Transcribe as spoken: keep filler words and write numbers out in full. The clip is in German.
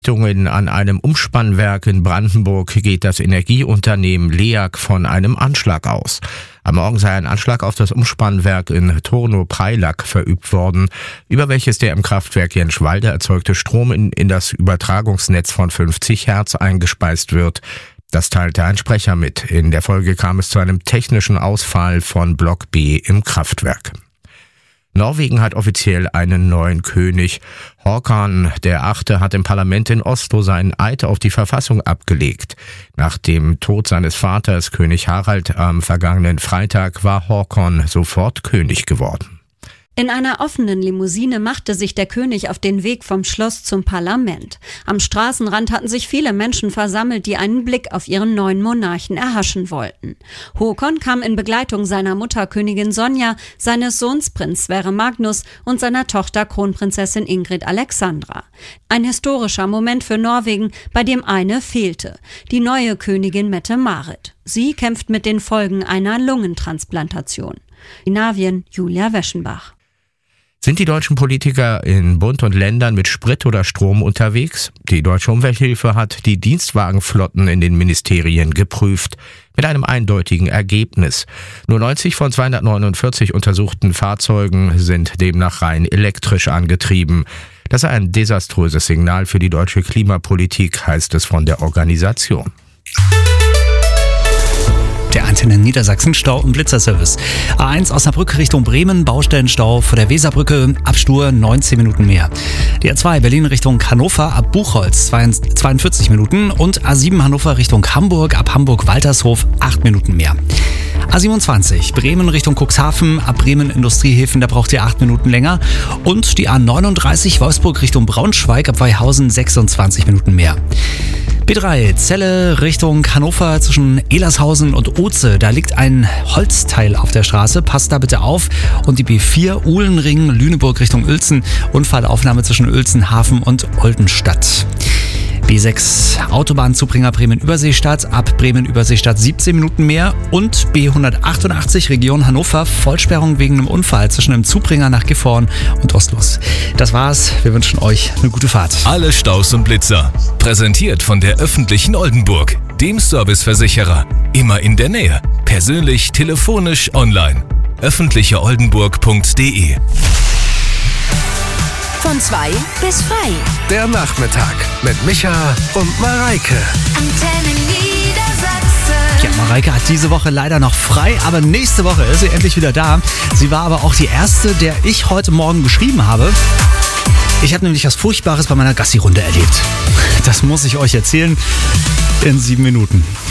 An einem Umspannwerk in Brandenburg geht das Energieunternehmen LEAG von einem Anschlag aus. Am Morgen sei ein Anschlag auf das Umspannwerk in Turno-Preilack verübt worden, über welches der im Kraftwerk Jenschwalde erzeugte Strom in, in das Übertragungsnetz von fünfzig Hertz eingespeist wird. Das teilte ein Sprecher mit. In der Folge kam es zu einem technischen Ausfall von Block B im Kraftwerk. Norwegen hat offiziell einen neuen König. Håkon der Achte hat im Parlament in Oslo seinen Eid auf die Verfassung abgelegt. Nach dem Tod seines Vaters, König Harald, am vergangenen Freitag war Håkon sofort König geworden. In einer offenen Limousine machte sich der König auf den Weg vom Schloss zum Parlament. Am Straßenrand hatten sich viele Menschen versammelt, die einen Blick auf ihren neuen Monarchen erhaschen wollten. Håkon kam in Begleitung seiner Mutter Königin Sonja, seines Sohns Prinz Sverre Magnus und seiner Tochter Kronprinzessin Ingrid Alexandra. Ein historischer Moment für Norwegen, bei dem eine fehlte: die neue Königin Mette-Marit. Sie kämpft mit den Folgen einer Lungentransplantation. Skandinavien, Julia Weschenbach. Sind die deutschen Politiker in Bund und Ländern mit Sprit oder Strom unterwegs? Die Deutsche Umwelthilfe hat die Dienstwagenflotten in den Ministerien geprüft, mit einem eindeutigen Ergebnis. Nur neunzig von zweihundertneunundvierzig untersuchten Fahrzeugen sind demnach rein elektrisch angetrieben. Das sei ein desaströses Signal für die deutsche Klimapolitik, heißt es von der Organisation. Der Antenne Niedersachsen Stau- und Blitzerservice. A eins Osnabrück Richtung Bremen, Baustellenstau vor der Weserbrücke, Abstur neunzehn Minuten mehr. Die A zwei Berlin Richtung Hannover ab Buchholz zweiundvierzig Minuten und A sieben Hannover Richtung Hamburg ab Hamburg-Waltershof acht Minuten mehr. A siebenundzwanzig Bremen Richtung Cuxhaven ab Bremen Industriehäfen, da braucht ihr acht Minuten länger. Und die A neununddreißig Wolfsburg Richtung Braunschweig ab Weihausen sechsundzwanzig Minuten mehr. B drei Celle Richtung Hannover zwischen Elershausen und Oze. Da liegt ein Holzteil auf der Straße. Passt da bitte auf. Und die B vier Uhlenring Lüneburg Richtung Uelzen. Unfallaufnahme zwischen Uelzenhafen und Oldenstadt. B sechs Autobahnzubringer Bremen-Überseestadt ab Bremen-Überseestadt siebzehn Minuten mehr. Und B hundertachtundachtzig Region Hannover Vollsperrung wegen einem Unfall zwischen dem Zubringer nach Gifhorn und Ostlos. Das war's. Wir wünschen euch eine gute Fahrt. Alle Staus und Blitzer. Präsentiert von der öffentlichen Oldenburg, dem Serviceversicherer. Immer in der Nähe. Persönlich, telefonisch, online. öffentliche oldenburg punkt de. Von zwei bis frei. Der Nachmittag mit Micha und Mareike. Antenne Niedersachsen. Ja, Mareike hat diese Woche leider noch frei, aber nächste Woche ist sie endlich wieder da. Sie war aber auch die erste, der ich heute Morgen geschrieben habe. Ich habe nämlich was Furchtbares bei meiner Gassi-Runde erlebt. Das muss ich euch erzählen in sieben Minuten.